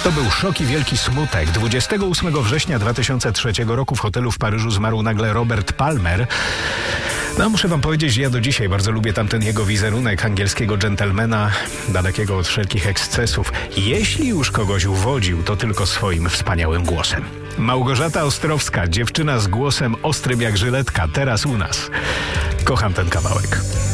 To był szok i wielki smutek. 28 września 2003 roku w hotelu w Paryżu zmarł nagle Robert Palmer. No, muszę wam powiedzieć, że ja do dzisiaj bardzo lubię tamten jego wizerunek angielskiego dżentelmena, dalekiego od wszelkich ekscesów. Jeśli już kogoś uwodził, to tylko swoim wspaniałym głosem. Małgorzata Ostrowska, dziewczyna z głosem ostrym jak żyletka, teraz u nas. Kocham ten kawałek.